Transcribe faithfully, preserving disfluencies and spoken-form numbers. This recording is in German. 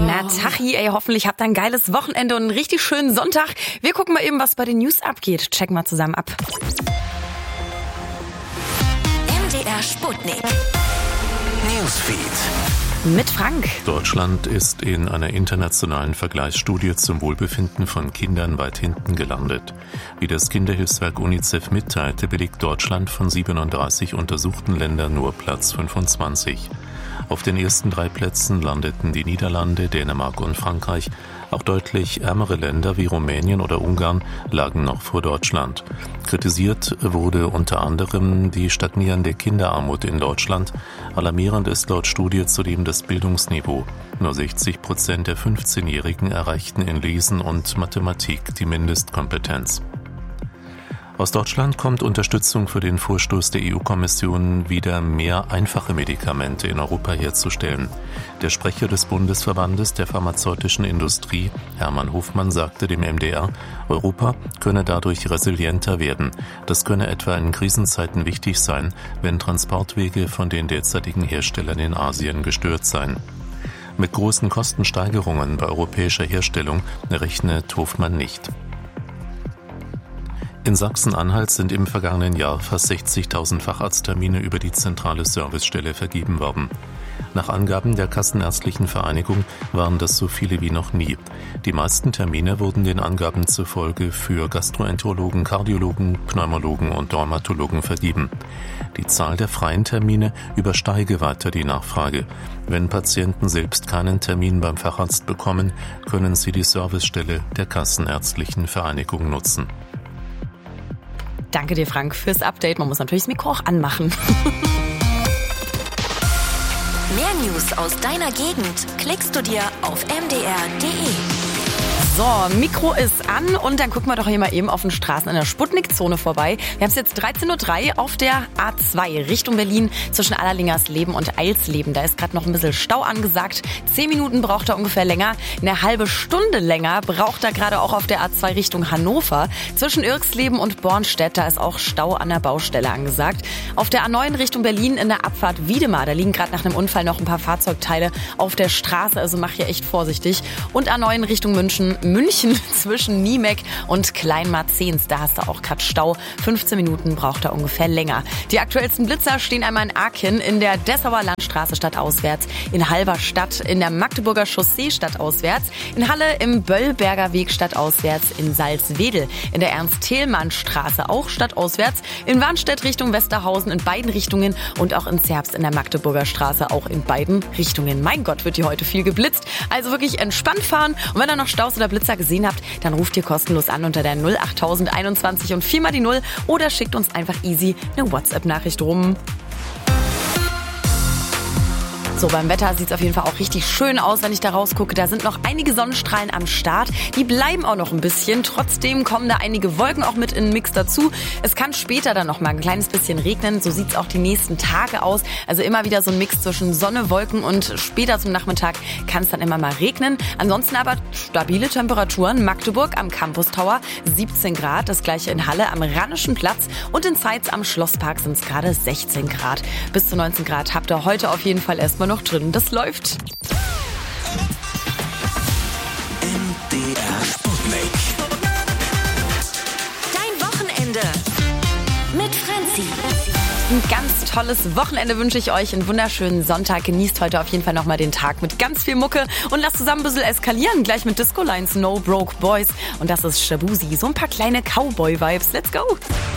Na, Tachi, ey, hoffentlich habt ihr ein geiles Wochenende und einen richtig schönen Sonntag. Wir gucken mal eben, was bei den News abgeht. Checken wir zusammen ab. M D R Sputnik. Newsfeed. Mit Frank. Deutschland ist in einer internationalen Vergleichsstudie zum Wohlbefinden von Kindern weit hinten gelandet. Wie das Kinderhilfswerk UNICEF mitteilte, belegt Deutschland von siebenunddreißig untersuchten Ländern nur Platz fünfundzwanzig. Auf den ersten drei Plätzen landeten die Niederlande, Dänemark und Frankreich. Auch deutlich ärmere Länder wie Rumänien oder Ungarn lagen noch vor Deutschland. Kritisiert wurde unter anderem die stagnierende Kinderarmut in Deutschland. Alarmierend ist laut Studie zudem das Bildungsniveau. Nur sechzig Prozent der fünfzehnjährigen erreichten in Lesen und Mathematik die Mindestkompetenz. Aus Deutschland kommt Unterstützung für den Vorstoß der E U-Kommission, wieder mehr einfache Medikamente in Europa herzustellen. Der Sprecher des Bundesverbandes der pharmazeutischen Industrie, Hermann Hofmann, sagte dem M D R, Europa könne dadurch resilienter werden. Das könne etwa in Krisenzeiten wichtig sein, wenn Transportwege von den derzeitigen Herstellern in Asien gestört seien. Mit großen Kostensteigerungen bei europäischer Herstellung rechnet Hofmann nicht. In Sachsen-Anhalt sind im vergangenen Jahr fast sechzigtausend Facharzttermine über die zentrale Servicestelle vergeben worden. Nach Angaben der Kassenärztlichen Vereinigung waren das so viele wie noch nie. Die meisten Termine wurden den Angaben zufolge für Gastroenterologen, Kardiologen, Pneumologen und Dermatologen vergeben. Die Zahl der freien Termine übersteige weiter die Nachfrage. Wenn Patienten selbst keinen Termin beim Facharzt bekommen, können sie die Servicestelle der Kassenärztlichen Vereinigung nutzen. Danke dir, Frank, fürs Update. Man muss natürlich das Mikro auch anmachen. Mehr News aus deiner Gegend klickst du dir auf m d r punkt d e. So, Mikro ist an und dann gucken wir doch hier mal eben auf den Straßen in der Sputnik-Zone vorbei. Wir haben es jetzt dreizehn Uhr drei auf der A zwei Richtung Berlin zwischen Allerlingersleben und Eilsleben. Da ist gerade noch ein bisschen Stau angesagt. Zehn Minuten braucht er ungefähr länger. Eine halbe Stunde länger braucht er gerade auch auf der A zwei Richtung Hannover. Zwischen Irxleben und Bornstedt, da ist auch Stau an der Baustelle angesagt. Auf der A neun Richtung Berlin in der Abfahrt Wiedemar, da liegen gerade nach einem Unfall noch ein paar Fahrzeugteile auf der Straße. Also mach hier echt vorsichtig. Und A neun Richtung München. München zwischen Niemek und Kleinmarzens. Da hast du auch gerade Stau. fünfzehn Minuten braucht er ungefähr länger. Die aktuellsten Blitzer stehen einmal in Aachen, in der Dessauer Landstraße stadtauswärts, in Halberstadt, in der Magdeburger Chaussee stadtauswärts, in Halle im Böllberger Weg stadtauswärts, in Salzwedel, in der Ernst-Thälmann-Straße auch stadtauswärts, in Warnstedt Richtung Westerhausen in beiden Richtungen und auch in Zerbst in der Magdeburger Straße auch in beiden Richtungen. Mein Gott, wird hier heute viel geblitzt. Also wirklich entspannt fahren und wenn ihr noch Staus oder Blitzer gesehen habt, dann ruft ihr kostenlos an unter der null achttausend einundzwanzig und viermal die Null oder schickt uns einfach easy eine WhatsApp-Nachricht rum. So, beim Wetter sieht es auf jeden Fall auch richtig schön aus, wenn ich da rausgucke. Da sind noch einige Sonnenstrahlen am Start. Die bleiben auch noch ein bisschen. Trotzdem kommen da einige Wolken auch mit in den Mix dazu. Es kann später dann noch mal ein kleines bisschen regnen. So sieht es auch die nächsten Tage aus. Also immer wieder so ein Mix zwischen Sonne, Wolken und später zum Nachmittag kann es dann immer mal regnen. Ansonsten aber stabile Temperaturen. Magdeburg am Campus Tower siebzehn Grad. Das gleiche in Halle am Rheinischen Platz. Und in Zeitz am Schlosspark sind es gerade sechzehn Grad. Bis zu neunzehn Grad habt ihr heute auf jeden Fall erstmal noch drin. Das läuft. M D R Sputnik. Dein Wochenende mit Franzi. Ein ganz tolles Wochenende wünsche ich euch. Einen wunderschönen Sonntag. Genießt heute auf jeden Fall nochmal den Tag mit ganz viel Mucke und lasst zusammen ein bisschen eskalieren. Gleich mit Disco Lines No Broke Boys. Und das ist Shabuzi. So ein paar kleine Cowboy-Vibes. Let's go!